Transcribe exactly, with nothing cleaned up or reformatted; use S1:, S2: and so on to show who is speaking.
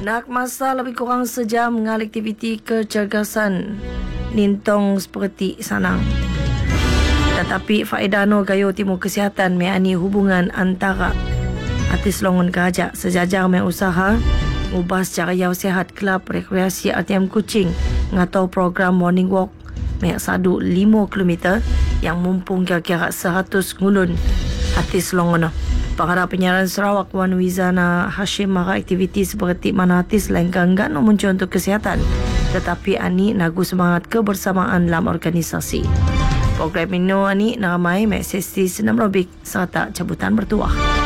S1: Nak masa lebih kurang sejam dengan aktiviti kecergasan nintong seperti sanang. Tetapi faedah no gayo timu kesihatan meani hubungan antara artis longon kerajak sejajar me usaha ubah secara yau sihat kelab rekreasi R T M Kuching ngatau program morning walk me sadu lima kilometer yang mumpung kira-kira seratus ngulun artis longon no. Pengarah penyiaran Sarawak Wan Wizana Hashim mara aktiviti seperti mana artis lain enggak no muncul untuk kesihatan, tetapi ani nagu semangat kebersamaan dalam organisasi. Program ini ani ramai mek sesi senam robik serta cabutan bertuah.